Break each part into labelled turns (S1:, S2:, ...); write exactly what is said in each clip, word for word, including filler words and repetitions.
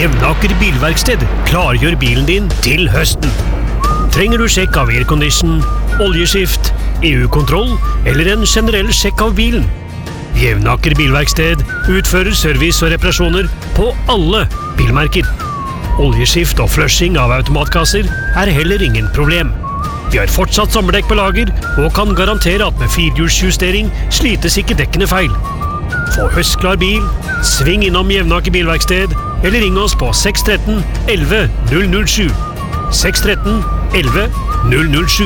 S1: Jevnaker bilverksted klargjør bilen din til høsten. Trenger du sjekk av aircondition, oljeskift, E U-kontroll eller en generell sjekk av bilen? Jevnaker bilverksted utfører service og reparasjoner på alle bilmerker. Oljeskift og flushing av automatkasser er heller ingen problem. Vi har fortsatt sommerdekk på lager og kan garantere at med firehjulsjustering slites ikke dekkene feil. Få høstklar bil, sving innom Jevnaker bilverksted eller ring oss på seks ett tre elleve null null sju. seks ett tre elleve null null sju.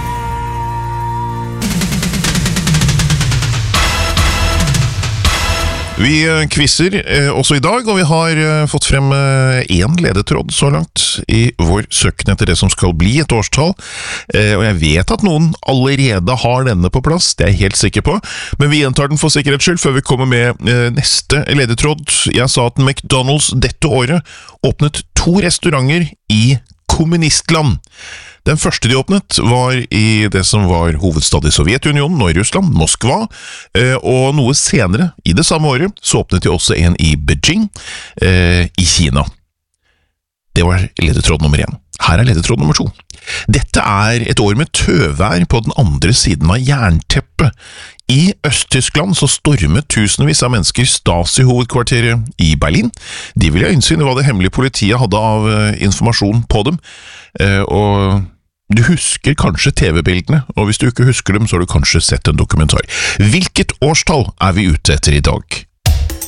S2: Vi quizzer eh, også i dag, og vi har eh, fått frem eh, en ledetråd så langt i vår søken etter det som skal bli et årstall. Eh, og jeg vet at noen allerede har denne på plass, det er jeg helt sikker på, men vi gjentar den for sikkerhets skyld før vi kommer med eh, neste ledetråd. Jeg sa at McDonald's dette året åpnet to restauranter i kommunistland. Den første de åpnet var i det som var hovedstad i Sovjetunionen, nå i Russland, Moskva, og noe senere, i det samme året, så åpnet de også en i Beijing, i Kina. Det var ledetråd nummer én. Her er ledetråd nummer to. Dette er et år med tøvær på den andre siden av jernteppet. I Øst-Tyskland så stormet tusenvis av mennesker Stasi-hovedkvarteret i Berlin. De ville ha innsyn i hva det hemmelige politiet hadde av informasjon på dem, og du husker kanskje T V-bildene, og hvis du ikke husker dem så har du kanskje sett en dokumentar. Hvilket årstall er vi ute etter i dag?